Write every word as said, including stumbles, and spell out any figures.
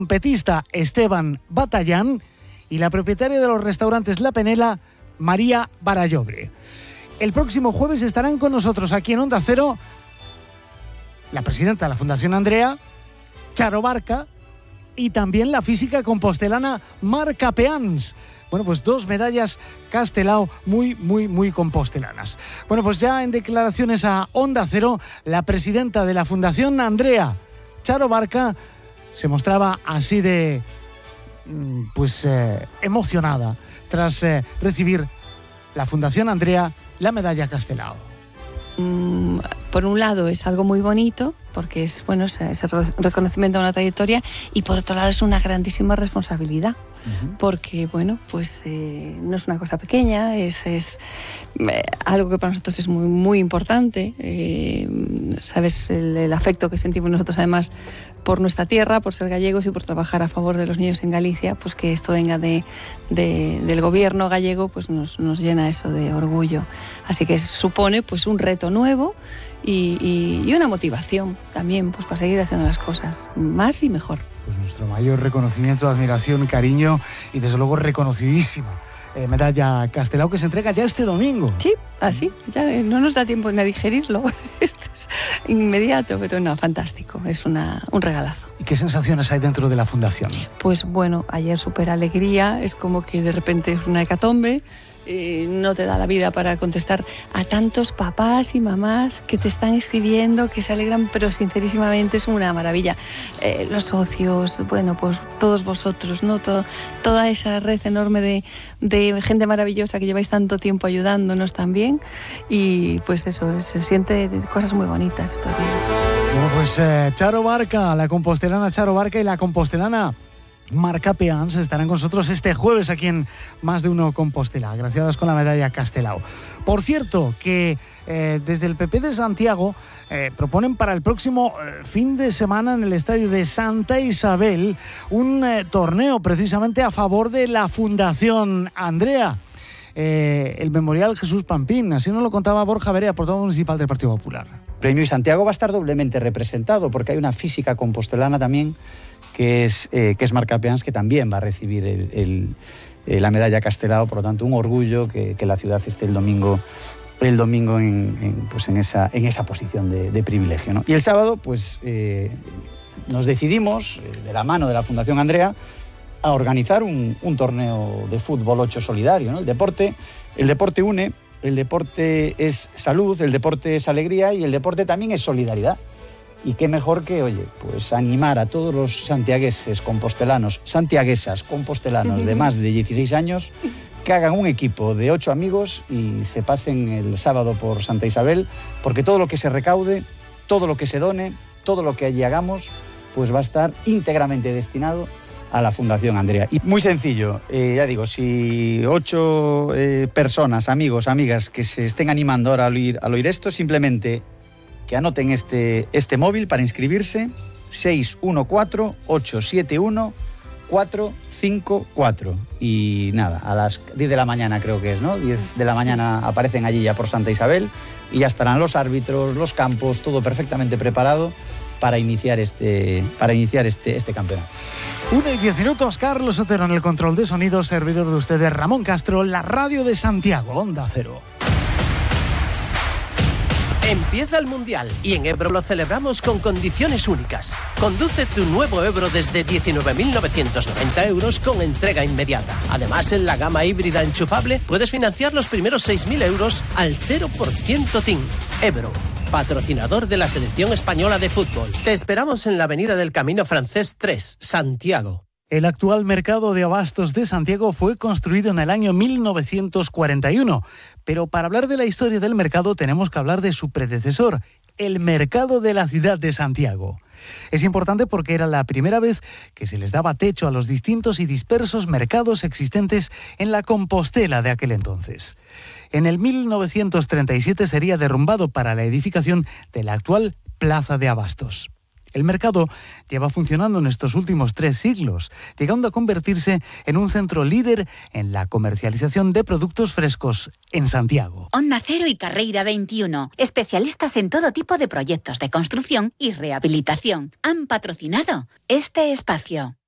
trompetista Esteban Batallán y la propietaria de los restaurantes La Penela, María Barallobre. El próximo jueves estarán con nosotros aquí en Onda Cero la presidenta de la Fundación Andrea, Charo Barca, y también la física compostelana Marca Peans. Bueno, pues dos medallas Castelao muy, muy, muy compostelanas. Bueno, pues ya en declaraciones a Onda Cero, la presidenta de la Fundación Andrea, Charo Barca, se mostraba así de, pues, eh, emocionada tras eh, recibir la Fundación Andrea la medalla Castelao. Mm, por un lado es algo muy bonito, porque es, bueno, es, es el reconocimiento de una trayectoria, y por otro lado es una grandísima responsabilidad. Uh-huh. Porque, bueno, pues eh, no es una cosa pequeña, es, es eh, algo que para nosotros es muy, muy importante. Eh, sabes, el, el afecto que sentimos nosotros además por nuestra tierra, por ser gallegos y por trabajar a favor de los niños en Galicia, pues que esto venga de, de, del gobierno gallego, pues nos, nos llena eso de orgullo. Así que supone pues un reto nuevo y, y, y una motivación también, pues para seguir haciendo las cosas más y mejor. Pues nuestro mayor reconocimiento, admiración, cariño y desde luego reconocidísima eh, medalla Castelao, que se entrega ya este domingo. Sí, así, ya no nos da tiempo ni a digerirlo. Esto es inmediato, pero no, fantástico, es una, un regalazo. ¿Y qué sensaciones hay dentro de la fundación? Pues bueno, ayer súper alegría, es como que de repente es una hecatombe. Eh, no te da la vida para contestar a tantos papás y mamás que te están escribiendo, que se alegran, pero sincerísimamente es una maravilla. Eh, los socios, bueno, pues todos vosotros, ¿no? Todo, toda esa red enorme de, de gente maravillosa que lleváis tanto tiempo ayudándonos también, y pues eso, se siente cosas muy bonitas estos días. Bueno, pues eh, Charo Barca, la compostelana Charo Barca y la compostelana Marca Peans estarán con nosotros este jueves aquí en Más de Uno Compostela, graciadas con la medalla Castelao. Por cierto, que eh, desde el P P de Santiago eh, proponen para el próximo eh, fin de semana en el estadio de Santa Isabel un eh, torneo precisamente a favor de la Fundación Andrea. Eh, el Memorial Jesús Pampín, así nos lo contaba Borja Berea, portavoz municipal del Partido Popular. Premio y Santiago va a estar doblemente representado porque hay una física compostelana también que es, eh, que es Marca Peans, que también va a recibir el, el, eh, la medalla Castelao. Por lo tanto, un orgullo que, que la ciudad esté el domingo, el domingo en, en, pues en, esa, en esa posición de, de privilegio, ¿no? Y el sábado pues eh, nos decidimos, eh, de la mano de la Fundación Andrea, a organizar un, un torneo de fútbol ocho solidario, ¿no? El deporte, el deporte une, el deporte es salud, el deporte es alegría y el deporte también es solidaridad. Y qué mejor que, oye, pues animar a todos los santiagueses, compostelanos, santiaguesas, compostelanos de más de dieciséis años, que hagan un equipo de ocho amigos y se pasen el sábado por Santa Isabel, porque todo lo que se recaude, todo lo que se done, todo lo que allí hagamos, pues va a estar íntegramente destinado a la Fundación Andrea. Y muy sencillo, eh, ya digo, si ocho eh, personas, amigos, amigas, que se estén animando ahora al oír, al oír esto, simplemente que anoten este, este móvil para inscribirse, seis uno cuatro, ocho siete uno, cuatro cinco cuatro. Y nada, a las diez de la mañana creo que es, ¿no? diez de la mañana aparecen allí ya por Santa Isabel y ya estarán los árbitros, los campos, todo perfectamente preparado para iniciar este, para iniciar este, este campeonato. Una y diez minutos, Carlos Otero en el control de sonido, servidor de ustedes Ramón Castro, la radio de Santiago, Onda Cero. Empieza el Mundial y en Ebro lo celebramos con condiciones únicas. Conduce tu nuevo Ebro desde diecinueve mil novecientos noventa euros con entrega inmediata. Además, en la gama híbrida enchufable puedes financiar los primeros seis mil euros al cero por ciento T I N. Ebro, patrocinador de la selección española de fútbol. Te esperamos en la avenida del Camino Francés tres, Santiago. El actual mercado de abastos de Santiago fue construido en el año mil novecientos cuarenta y uno, pero para hablar de la historia del mercado tenemos que hablar de su predecesor, el mercado de la ciudad de Santiago. Es importante porque era la primera vez que se les daba techo a los distintos y dispersos mercados existentes en la Compostela de aquel entonces. En el mil novecientos treinta y siete sería derrumbado para la edificación de la actual Plaza de Abastos. El mercado lleva funcionando en estos últimos tres siglos, llegando a convertirse en un centro líder en la comercialización de productos frescos en Santiago. Onda Cero y Carreira veintiuno, especialistas en todo tipo de proyectos de construcción y rehabilitación, han patrocinado este espacio.